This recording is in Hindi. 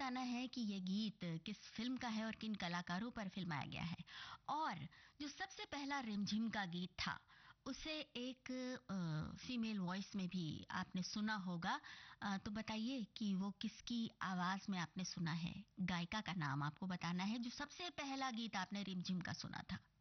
बताना है कि ये गीत किस फ़िल्म का है और किन कलाकारों पर फ़िल्माया गया है। और जो सबसे पहला रिमझिम का गीत था, उसे एक फीमेल वॉइस में भी आपने सुना होगा। तो बताइए कि वो किसकी आवाज़ में आपने सुना है? गायिका का नाम आपको बताना है, जो सबसे पहला गीत आपने रिमझिम का सुना था।